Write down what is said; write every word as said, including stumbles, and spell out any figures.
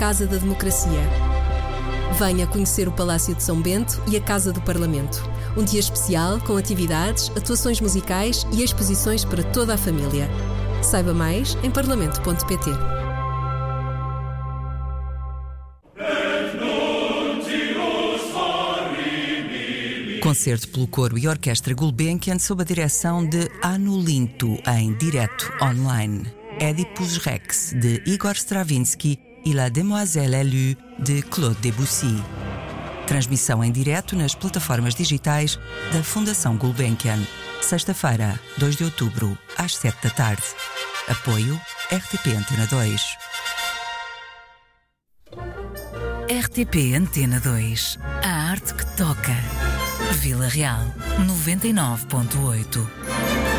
Casa da Democracia. Venha conhecer o Palácio de São Bento e a Casa do Parlamento. Um dia especial com atividades, atuações musicais e exposições para toda a família. Saiba mais em parlamento ponto pt. Concerto pelo coro e orquestra Gulbenkian sob a direção de Anu Linto, em direto online. Oedipus Rex, de Igor Stravinsky, e La Demoiselle élue, de Claude Debussy. Transmissão em direto nas plataformas digitais da Fundação Gulbenkian. Sexta-feira, dois de outubro, às sete da tarde. Apoio R T P Antena dois. R T P Antena dois. A arte que toca. Vila Real, noventa e nove ponto oito.